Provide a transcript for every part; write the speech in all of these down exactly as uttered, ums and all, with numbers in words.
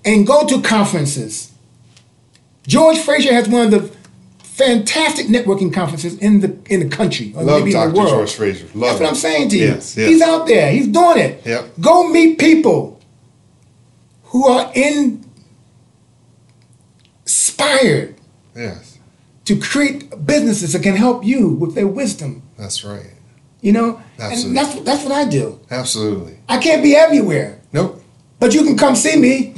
and go to conferences. George Fraser has one of the fantastic networking conferences in the in the country, or Love maybe in the Doctor world. George Fraser. Love That's him. what I'm saying to you. Yes, yes. He's out there. He's doing it. Yep. Go meet people who are inspired Yes. to create businesses that can help you with their wisdom. That's right. You know, Absolutely. and that's that's what I do. Absolutely. I can't be everywhere, Nope. but you can come see me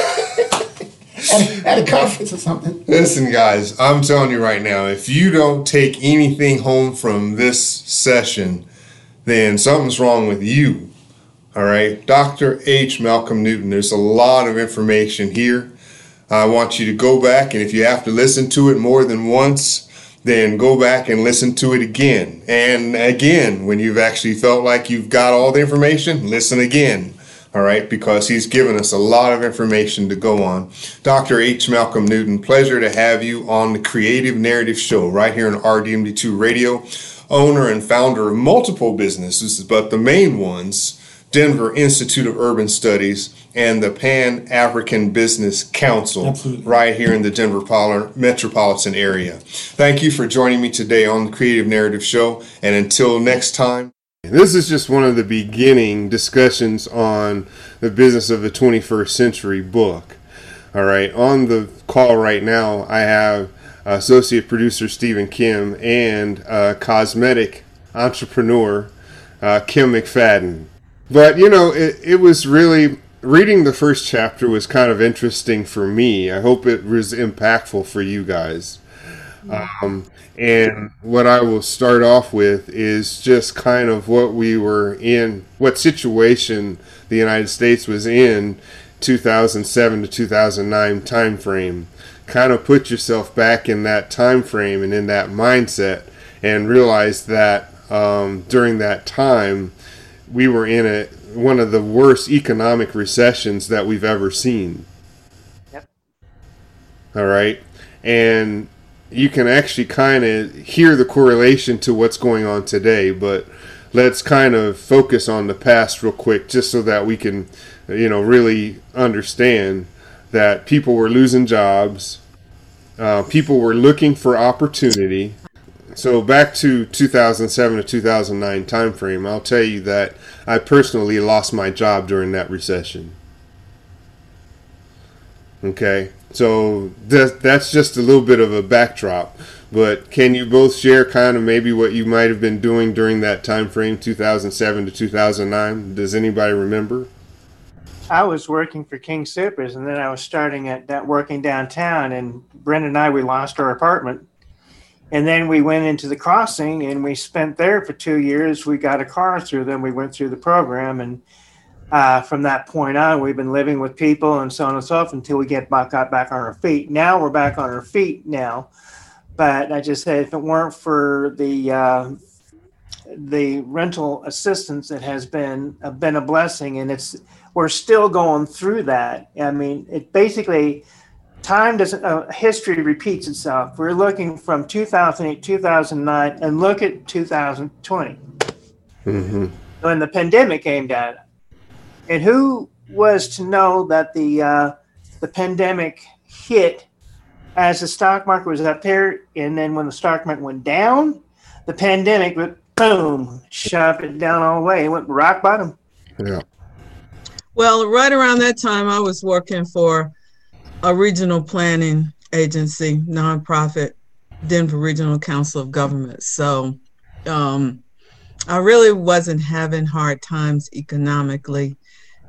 at, at a conference or something. Listen, guys, I'm telling you right now, if you don't take anything home from this session, then something's wrong with you. All right. Doctor H. Malcolm Newton, there's a lot of information here. I want you to go back, and if you have to listen to it more than once, then go back and listen to it again. And again, when you've actually felt like you've got all the information, listen again. All right, because he's given us a lot of information to go on. Doctor H. Malcolm Newton, pleasure to have you on the Creative Narrative Show right here on R D M D two Radio. Owner and founder of multiple businesses, but the main ones, Denver Institute of Urban Studies and the Pan-African Business Council. Absolutely. Right here in the Denver Pol- metropolitan area. Thank you for joining me today on the Creative Narrative Show, and until next time. This is just one of the beginning discussions on the Business of the twenty-first Century book. All right, on the call right now, I have Associate Producer Stephen Kim and uh, cosmetic entrepreneur uh, Kim McFadden. But, you know, it, it was really, reading the first chapter was kind of interesting for me. I hope it was impactful for you guys. Um, and what I will start off with is just kind of what we were in, what situation the United States was in two thousand seven to two thousand nine time frame. Kind of put yourself back in that time frame and in that mindset and realize that um, during that time, we were in a one of the worst economic recessions that we've ever seen. Yep. All right. And you can actually kind of hear the correlation to what's going on today, but let's kind of focus on the past real quick just so that we can, you know, really understand that people were losing jobs. Uh, people were looking for opportunity. So back to two thousand seven to two thousand nine timeframe, I'll tell you that I personally lost my job during that recession. Okay, so that, that's just a little bit of a backdrop. But can you both share kind of maybe what you might have been doing during that time frame, two thousand seven to two thousand nine? Does anybody remember? I was working for King Supers, and then I was starting at that working downtown, and Brenda and I, we lost our apartment. And then we went into the Crossing, and we spent there for two years. We got a car through them. We went through the program, and uh, from that point on, we've been living with people and so on and so forth until we get back, got back on our feet. Now we're back on our feet now. But I just said, if it weren't for the uh, the rental assistance, it has been uh, been a blessing, and it's we're still going through that. I mean, it basically time doesn't uh, history repeats itself. We're looking from two thousand eight, two thousand nine, and look at two thousand twenty Mm-hmm. when the pandemic came down. And who was to know that the uh, the pandemic hit as the stock market was up there, and then when the stock market went down, the pandemic went boom, shoved it down all the way. It went rock bottom. Yeah. Well, right around that time, I was working for a regional planning agency, nonprofit, Denver Regional Council of Governments. So um, I really wasn't having hard times economically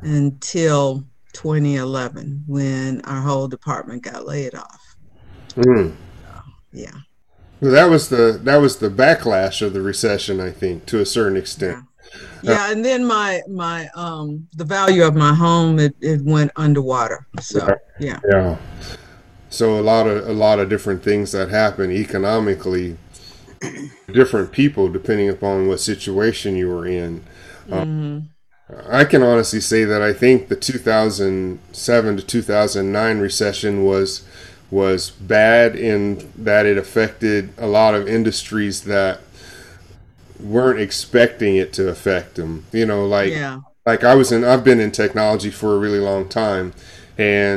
until twenty eleven when our whole department got laid off. Mm. So, yeah. Well, that was the that was the backlash of the recession, I think, to a certain extent. Yeah, yeah, and then my my um the value of my home it, it went underwater. So yeah. Yeah. So a lot of a lot of different things that happen economically, different people depending upon what situation you were in. Mm-hmm. Um, I can honestly say that I think the two thousand seven to two thousand nine recession was was bad in that it affected a lot of industries that weren't expecting it to affect them. You know, like yeah. like I was in I've been in technology for a really long time, and